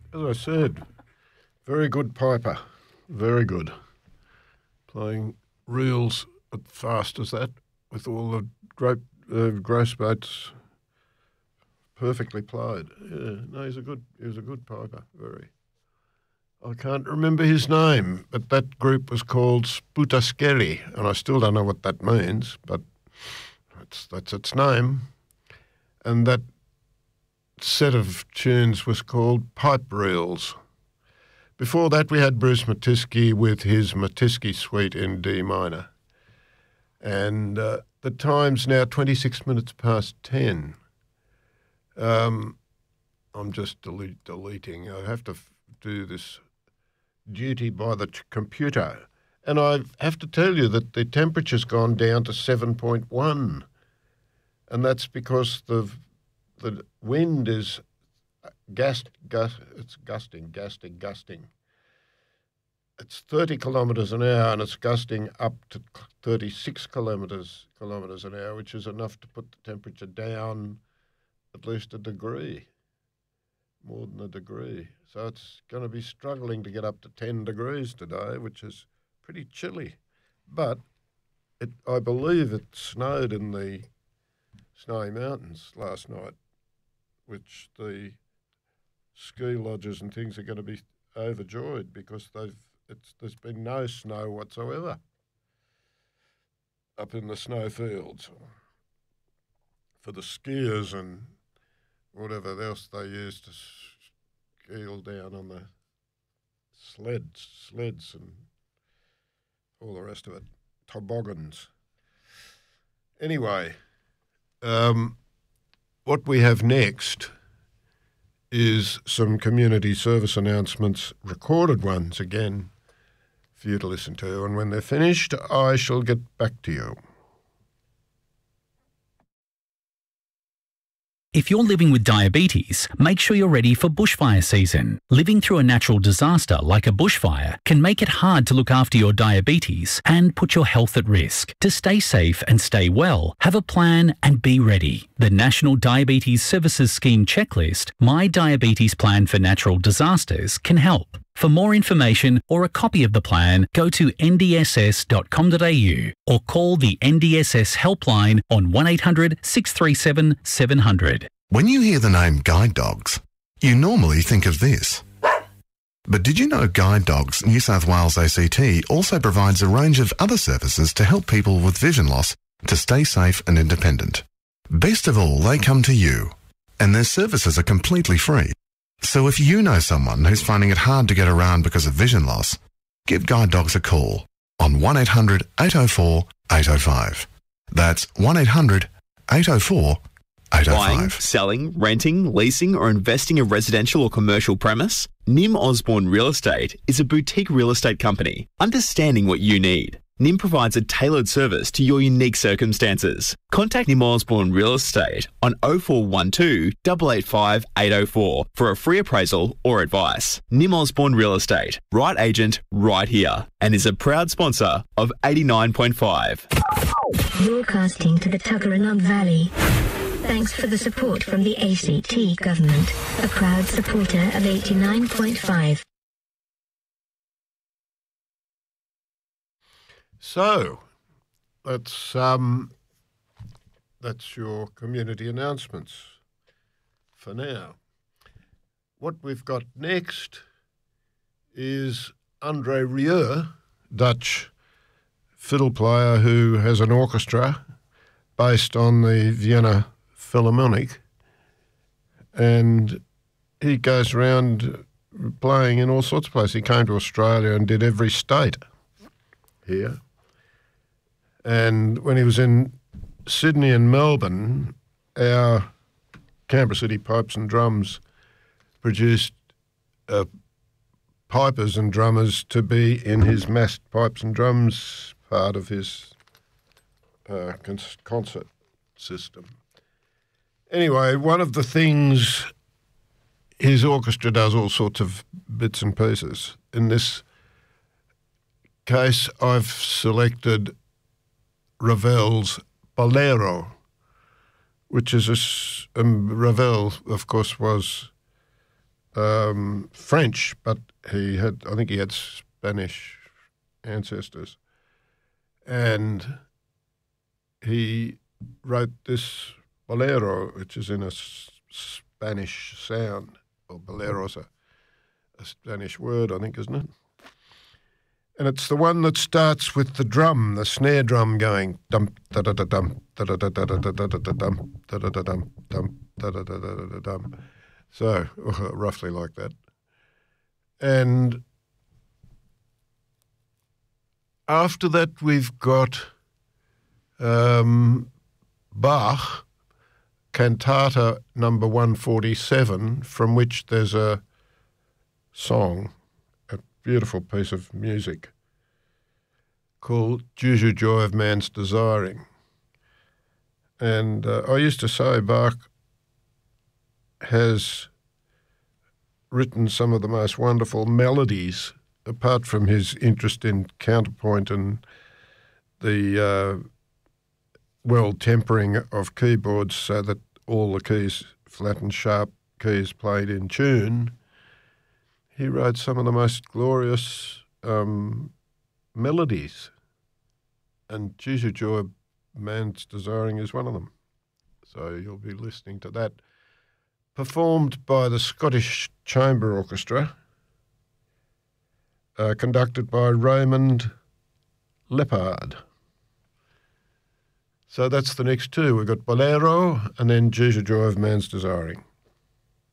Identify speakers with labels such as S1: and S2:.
S1: As I said, very good piper, very good. Playing reels as fast as that with all the great gross boats perfectly played. Yeah, no, he was a good piper, very. I can't remember his name, but that group was called Sputaskeri, and I still don't know what that means, but that's its name. And that set of tunes was called Pipe Reels. Before that, we had Bruce Matisky with his Matisky Suite in D minor. And the time's now 26 minutes past 10. I'm just deleting. I have to do this duty by the computer. And I have to tell you that the temperature's gone down to 7.1. And that's because the wind is it's gusting. It's 30 kilometres an hour and it's gusting up to 36 kilometres an hour, which is enough to put the temperature down at least a degree, more than a degree. So it's going to be struggling to get up to 10 degrees today, which is pretty chilly. But I believe it snowed in the Snowy Mountains last night, which the ski lodges and things are going to be overjoyed because there's been no snow whatsoever up in the snowfields for the skiers and whatever else they use to ski down on the sleds and all the rest of it, toboggans. Anyway, what we have next is some community service announcements, recorded ones again, for you to listen to. And when they're finished, I shall get back to you.
S2: If you're living with diabetes, make sure you're ready for bushfire season. Living through a natural disaster like a bushfire can make it hard to look after your diabetes and put your health at risk. To stay safe and stay well, have a plan and be ready. The National Diabetes Services Scheme checklist, My Diabetes Plan for Natural Disasters, can help. For more information or a copy of the plan, go to ndss.com.au or call the NDSS helpline on 1800 637 700.
S3: When you hear the name Guide Dogs, you normally think of this. But did you know Guide Dogs New South Wales ACT also provides a range of other services to help people with vision loss to stay safe and independent? Best of all, they come to you, and their services are completely free. So if you know someone who's finding it hard to get around because of vision loss, give Guide Dogs a call on 1800 804 805. That's 1800 804 805.
S4: Buying, selling, renting, leasing or investing a residential or commercial premise? Nim Osborne Real Estate is a boutique real estate company understanding what you need. Nim provides a tailored service to your unique circumstances. Contact Nim Osborne Real Estate on 0412 885 804 for a free appraisal or advice. Nim Osborne Real Estate, right agent, right here, and is a proud sponsor of 89.5.
S5: Broadcasting to the Tuggeranong Valley. Thanks for the support from the ACT government, a proud supporter of 89.5.
S1: So, that's your community announcements for now. What we've got next is Andre Rieu, Dutch fiddle player who has an orchestra based on the Vienna Philharmonic, and he goes around playing in all sorts of places. He came to Australia and did every state here. And when he was in Sydney and Melbourne, our Canberra City Pipes and Drums produced pipers and drummers to be in his massed pipes and drums part of his concert system. Anyway, one of the things, his orchestra does all sorts of bits and pieces. In this case, I've selected Ravel's French, but I think he had Spanish ancestors. And he wrote this bolero, which is in a Spanish sound, or bolero's a Spanish word, I think, isn't it? And it's the one that starts with the drum, the snare drum going dum da da da dum da da da da da da da da dum da da da dum dum da da da da da dum. So roughly like that. And after that, we've got Bach, Cantata number 147, from which there's a song, a beautiful piece of music called Juju Joy of Man's Desiring. And I used to say Bach has written some of the most wonderful melodies, apart from his interest in counterpoint and the well-tempering of keyboards so that all the keys, flat and sharp keys, played in tune. He wrote some of the most glorious melodies, and Juju Joy of Man's Desiring is one of them. So you'll be listening to that, performed by the Scottish Chamber Orchestra, conducted by Raymond Leppard. So that's the next two. We've got Bolero and then Juju Joy of Man's Desiring.